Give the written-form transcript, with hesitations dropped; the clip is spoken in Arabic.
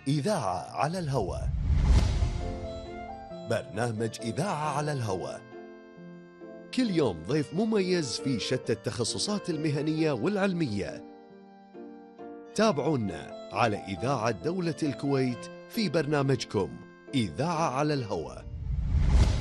إذاعة على الهواء. برنامج إذاعة على الهواء، كل يوم ضيف مميز في شتى التخصصات المهنية والعلمية. تابعونا على إذاعة دولة الكويت في برنامجكم إذاعة على الهواء.